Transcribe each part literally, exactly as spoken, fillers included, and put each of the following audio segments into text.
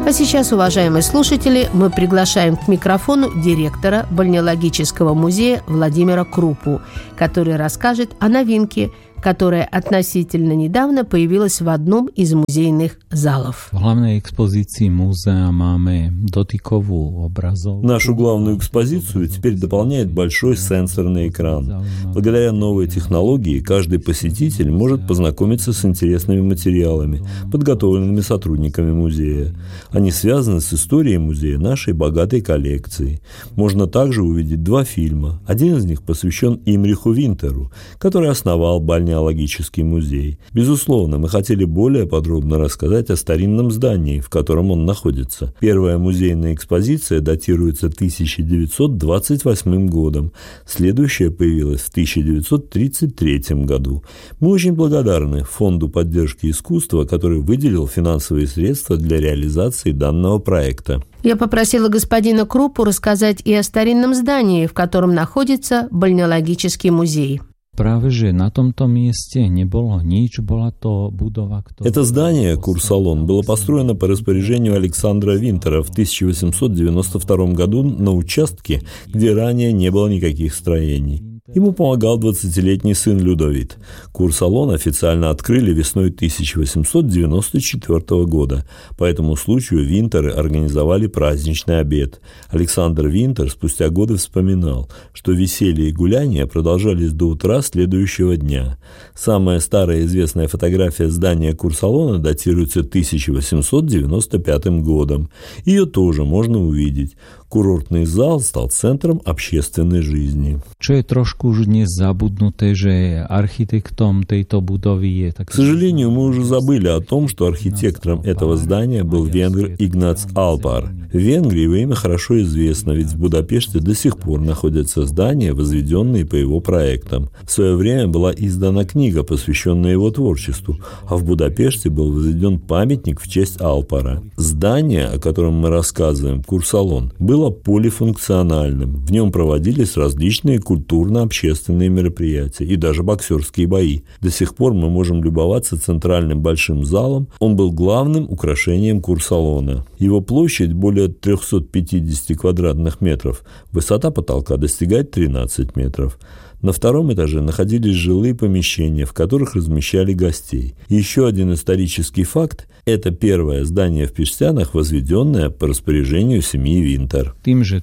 А сейчас, уважаемые слушатели, мы приглашаем к микрофону директора Бальнеологического музея Владимира Крупу, который расскажет о новинке, которая относительно недавно появилась в одном из музейных залов. В главной экспозиции музея máme дотиковую образовку. Нашу главную экспозицию теперь дополняет большой сенсорный экран. Благодаря новой технологии каждый посетитель может познакомиться с интересными материалами, подготовленными сотрудниками музея. Они связаны с историей музея, нашей богатой коллекцией. Можно также увидеть два фильма. Один из них посвящен Имриху Винтеру, который основал Бальнеологический музей. Безусловно, мы хотели более подробно рассказать о старинном здании, в котором он находится. Первая музейная экспозиция датируется тысяча девятьсот двадцать восьмым годом. Следующая появилась в тысяча девятьсот тридцать третьем году. Мы очень благодарны Фонду поддержки искусства, который выделил финансовые средства для реализации данного проекта. Я попросила господина Крупу рассказать и о старинном здании, в котором находится Бальнеологический музей. Práve že na tomto mieste nebolo nič, bola to budova, ktorá... Это здание, Курсалон, было построено по распоряжению Александра Винтера в тысяча восемьсот девяносто втором году на участке, где ранее не было никаких строений. Ему помогал двадцатилетний сын Людовит. Курсалон официально открыли весной тысяча восемьсот девяносто четвёртого года. По этому случаю Винтеры организовали праздничный обед. Александр Винтер спустя годы вспоминал, что веселье и гуляния продолжались до утра следующего дня. Самая старая известная фотография здания Курсалона датируется тысяча восемьсот девяносто пятым годом. Ее тоже можно увидеть. Курортный зал стал центром общественной жизни. Čo je trošku už dnes zabudnuté, že architektom tejto budovy je tak... К сожалению, мы уже забыли о том, что архитектором этого здания был венгр Игнац Алпар. В Венгрии его имя хорошо известно, ведь в Будапеште до сих пор находятся здания, возведенные по его проектам. В свое время была издана книга, посвященная его творчеству, а в Будапеште был возведен памятник в честь Алпара. Здание, о котором мы рассказываем, Курсалон, было полифункциональным. В нем проводились различные культурно-общественные мероприятия и даже боксерские бои. До сих пор мы можем любоваться центральным большим залом. Он был главным украшением Курсалона. Его площадь более триста пятьдесят квадратных метров. Высота потолка достигает тринадцать метров. На втором этаже находились жилые помещения, в которых размещали гостей. Еще один исторический факт – это первое здание в Пештянах, возведенное по распоряжению семьи Винтер.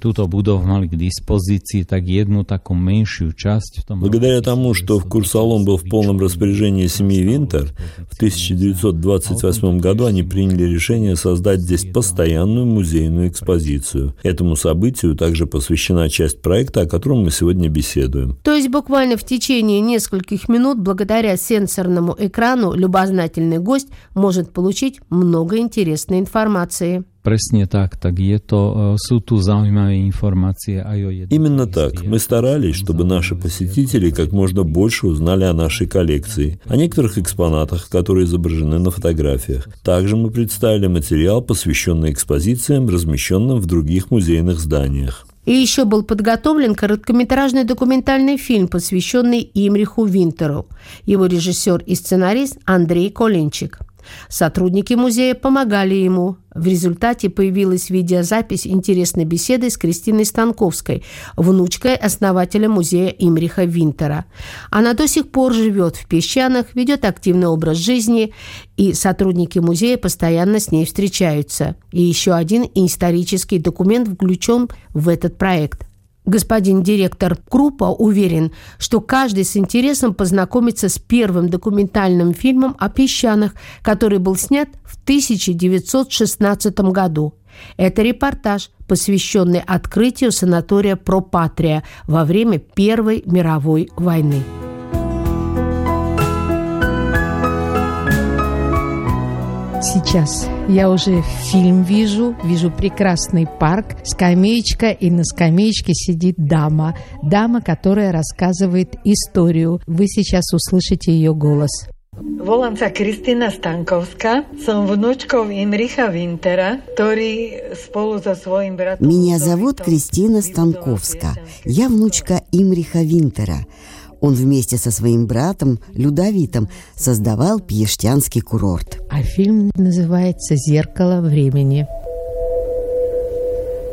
Благодаря тому, что в Курсалон был в полном распоряжении семьи Винтер, в тысяча девятьсот двадцать восьмом году они приняли решение создать здесь постоянную музейную экспозицию. Этому событию также посвящена часть проекта, о котором мы сегодня беседуем. То есть буквально в течение нескольких минут, благодаря сенсорному экрану, любознательный гость может получить много интересной информации. Presne tak, tak je to, sú tu zaujímavé informácie aj o jednom. Именно так. Мы старались, чтобы наши посетители как можно больше узнали о нашей коллекции, о некоторых экспонатах, которые изображены на фотографиях. Также мы представили материал, посвященный экспозициям, размещенным в других музейных зданиях. И еще был подготовлен короткометражный документальный фильм, посвященный Имриху Винтеру. Его режиссер и сценарист Андрей Коленчик. Сотрудники музея помогали ему. В результате появилась видеозапись интересной беседы с Кристиной Станковской, внучкой основателя музея Имриха Винтера. Она до сих пор живет в Песчанах, ведет активный образ жизни, и сотрудники музея постоянно с ней встречаются. И еще один исторический документ включен в этот проект. Господин директор Крупа уверен, что каждый с интересом познакомится с первым документальным фильмом о песчанах, который был снят в тысяча девятьсот шестнадцатом году. Это репортаж, посвященный открытию санатория Пропатрия во время Первой мировой войны. Сейчас я уже фильм вижу, вижу прекрасный парк, скамеечка, и на скамеечке сидит дама. Дама, которая рассказывает историю. Вы сейчас услышите ее голос. Volám sa Kristína Stankovská, som внучkou Имриха Винтера, который spolu со своим братом... Меня зовут Кристина Станковска. Я внучка Имриха Винтера. Он вместе со своим братом Людовитом создавал Пештянский курорт. А фильм называется «Зеркало времени».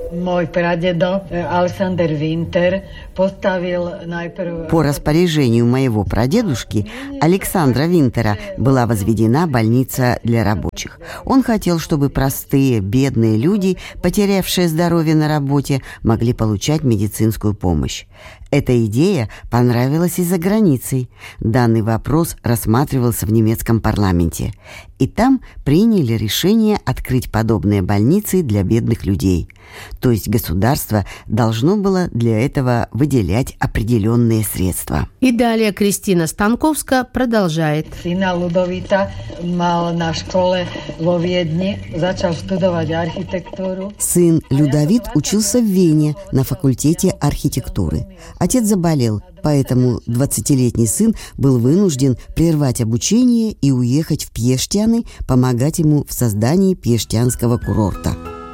Мой прадедо Александр Винтер поставил najprv... По распоряжению моего прадедушки Александра Винтера была возведена больница для рабочих. Он хотел, чтобы простые, бедные люди, потерявшие здоровье на работе, могли получать медицинскую помощь. Эта идея понравилась и за границей. Данный вопрос рассматривался в немецком парламенте. И там приняли решение открыть подобные больницы для бедных людей. То есть государство должно было для этого выделять определенные средства. И далее Кристина Станковска продолжает. Сына Людовита mal на школе во Viedni, začal študovať архитектуру. Сын Людовит учился в Вене на факультете архитектуры. Отец заболел, поэтому двадцатилетний сын был вынужден прервать обучение и уехать в Пьештяны, помогать ему в создании пьештянского курорта.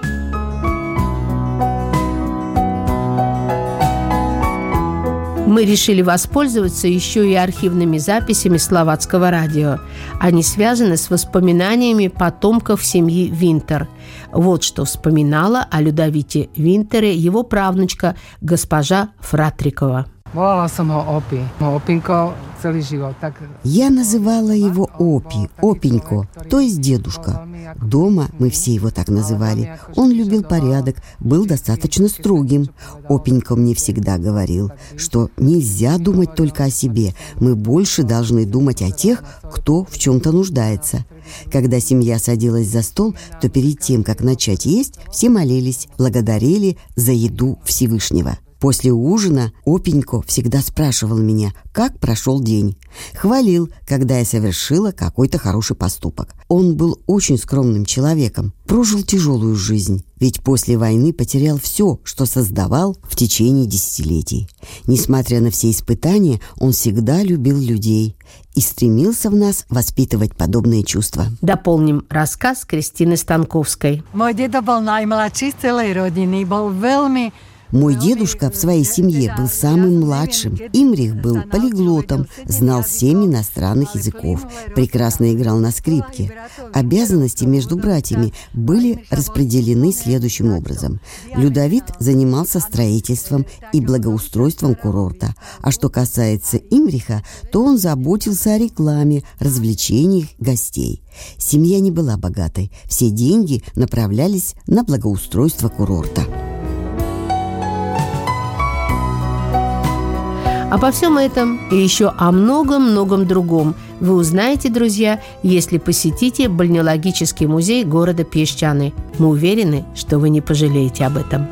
Мы решили воспользоваться еще и архивными записями словацкого радио. Они связаны с воспоминаниями потомков семьи Винтер. Вот что вспоминала о Людовите Винтере его правнучка госпожа Фратрикова. Я называла его Опи, Опенько, то есть дедушка. Дома мы все его так называли. Он любил порядок, был достаточно строгим. Опенько мне всегда говорил, что нельзя думать только о себе. Мы больше должны думать о тех, кто в чем-то нуждается. Когда семья садилась за стол, то перед тем, как начать есть, все молились, благодарили за еду Всевышнего. После ужина Опенько всегда спрашивал меня, как прошел день. Хвалил, когда я совершила какой-то хороший поступок. Он был очень скромным человеком, прожил тяжелую жизнь, ведь после войны потерял все, что создавал в течение десятилетий. Несмотря на все испытания, он всегда любил людей и стремился в нас воспитывать подобные чувства. Дополним рассказ Кристины Станковской. Мой дедо был najmladší z celej rodiny, был veľmi... Мой дедушка в своей семье был самым младшим. Имрих был полиглотом, знал семь иностранных языков, прекрасно играл на скрипке. Обязанности между братьями были распределены следующим образом. Людовит занимался строительством и благоустройством курорта. А что касается Имриха, то он заботился о рекламе, развлечениях гостей. Семья не была богатой. Все деньги направлялись на благоустройство курорта. Обо всем этом и еще о многом-многом другом вы узнаете, друзья, если посетите бальнеологический музей города Пьештяны. Мы уверены, что вы не пожалеете об этом.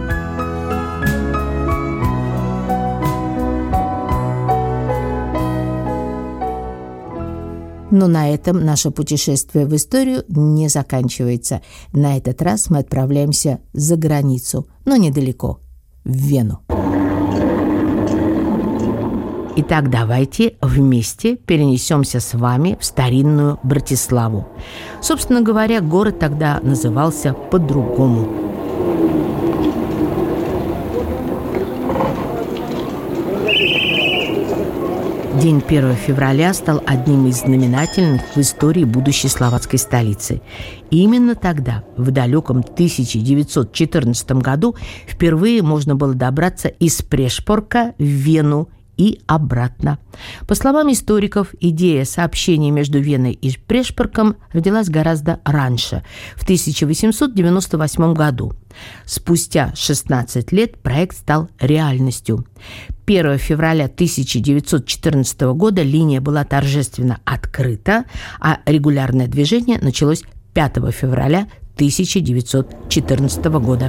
Но на этом наше путешествие в историю не заканчивается. На этот раз мы отправляемся за границу, но недалеко, в Вену. Итак, давайте вместе перенесемся с вами в старинную Братиславу. Собственно говоря, город тогда назывался по-другому. День первого февраля стал одним из знаменательных в истории будущей словацкой столицы. И именно тогда, в далеком тысяча девятьсот четырнадцатом году, впервые можно было добраться из Прешпорка в Вену и обратно. По словам историков, идея сообщения между Веной и Прешпорком родилась гораздо раньше, в тысяча восемьсот девяносто восьмом году. Спустя шестнадцать лет проект стал реальностью. первого февраля тысяча девятьсот четырнадцатого года линия была торжественно открыта, а регулярное движение началось пятого февраля тысяча девятьсот четырнадцатого года.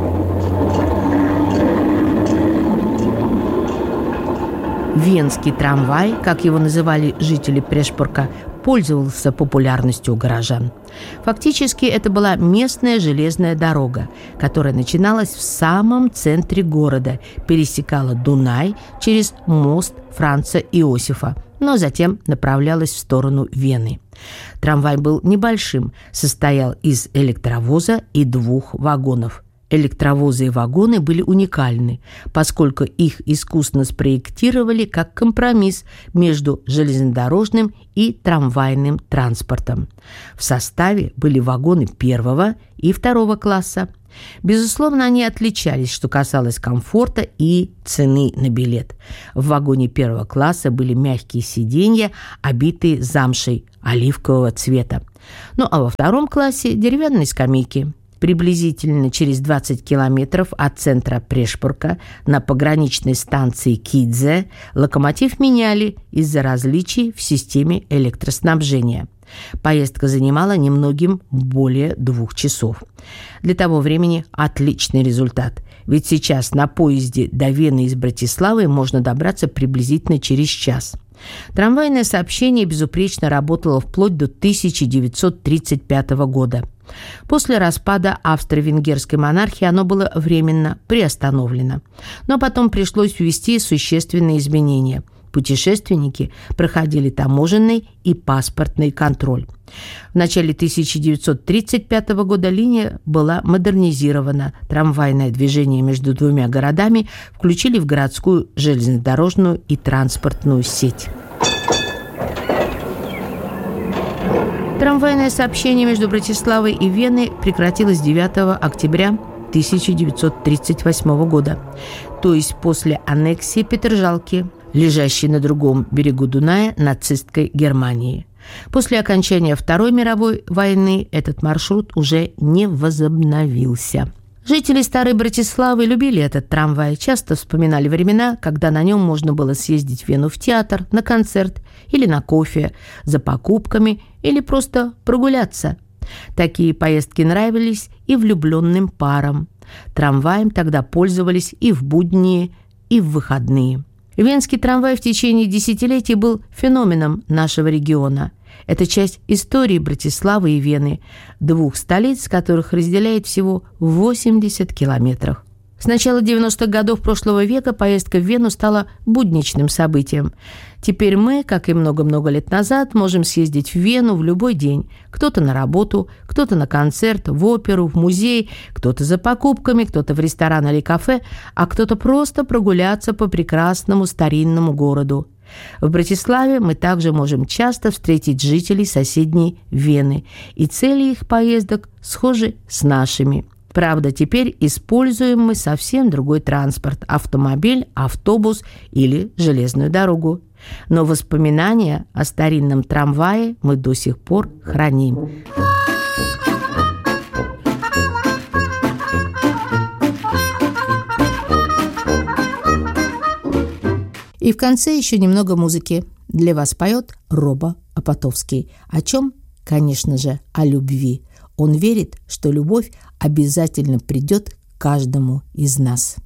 Венский трамвай, как его называли жители Прешпорка, пользовался популярностью у горожан. Фактически это была местная железная дорога, которая начиналась в самом центре города, пересекала Дунай через мост Франца Иосифа, но затем направлялась в сторону Вены. Трамвай был небольшим, состоял из электровоза и двух вагонов. Электровозы и вагоны были уникальны, поскольку их искусно спроектировали как компромисс между железнодорожным и трамвайным транспортом. В составе были вагоны первого и второго класса. Безусловно, они отличались, что касалось комфорта и цены на билет. В вагоне первого класса были мягкие сиденья, обитые замшей оливкового цвета. Ну а во втором классе деревянные скамейки. Приблизительно через двадцать километров от центра Прешпурка на пограничной станции Кидзе локомотив меняли из-за различий в системе электроснабжения. Поездка занимала немногим более двух часов. Для того времени отличный результат, ведь сейчас на поезде до Вены из Братиславы можно добраться приблизительно через час. Трамвайное сообщение безупречно работало вплоть до тысяча девятьсот тридцать пятого года. После распада австро-венгерской монархии оно было временно приостановлено. Но потом пришлось ввести существенные изменения. Путешественники проходили таможенный и паспортный контроль. В начале тысяча девятьсот тридцать пятого года линия была модернизирована. Трамвайное движение между двумя городами включили в городскую железнодорожную и транспортную сеть. Трамвайное сообщение между Братиславой и Веной прекратилось девятого октября тысяча девятьсот тридцать восьмого года, то есть после аннексии Петержалки, лежащей на другом берегу Дуная нацистской Германии. После окончания Второй мировой войны этот маршрут уже не возобновился. Жители Старой Братиславы любили этот трамвай, часто вспоминали времена, когда на нем можно было съездить в Вену в театр, на концерт или на кофе, за покупками или просто прогуляться. Такие поездки нравились и влюбленным парам. Трамваем тогда пользовались и в будние, и в выходные. Венский трамвай в течение десятилетий был феноменом нашего региона. Это часть истории Братиславы и Вены, двух столиц, которых разделяет всего восемьдесят километров. С начала девяностых годов прошлого века поездка в Вену стала будничным событием. Теперь мы, как и много-много лет назад, можем съездить в Вену в любой день. Кто-то на работу, кто-то на концерт, в оперу, в музей, кто-то за покупками, кто-то в ресторан или кафе, а кто-то просто прогуляться по прекрасному старинному городу. В Братиславе мы также можем часто встретить жителей соседней Вены, и цели их поездок схожи с нашими. Правда, теперь используем мы совсем другой транспорт – автомобиль, автобус или железную дорогу. Но воспоминания о старинном трамвае мы до сих пор храним. И в конце еще немного музыки. Для вас поет Роба Опатовский. О чем? Конечно же, о любви. Он верит, что любовь обязательно придет к каждому из нас.